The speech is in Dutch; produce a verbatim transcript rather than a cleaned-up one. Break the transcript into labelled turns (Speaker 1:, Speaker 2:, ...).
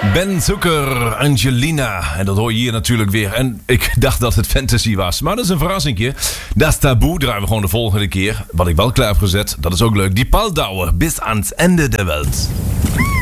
Speaker 1: Ben Zucker, Angelina. En dat hoor je hier natuurlijk weer. En ik dacht dat het fantasy was. Maar dat is een verrassingje. Dat is taboe. Draaien we gewoon de volgende keer. Wat ik wel klaar heb gezet. Dat is ook leuk. Die Paldauer bis ans Ende der Welt.